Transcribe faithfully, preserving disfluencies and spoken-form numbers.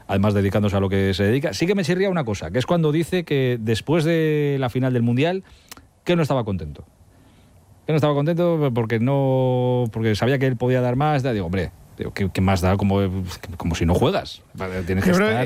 además dedicándose a lo que se dedica. Sí que me chirría una cosa, que es cuando dice que después de la final del Mundial, que no estaba contento. Que no estaba contento porque no porque sabía que él podía dar más. Digo, hombre, digo, ¿qué, qué más da? Como, como si no juegas. Tienes que estar...